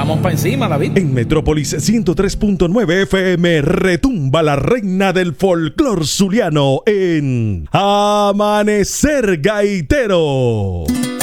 vamos para encima, David. En Metrópolis 103.9 FM retumba la reina del folclor zuliano en Amanecer Gaitero.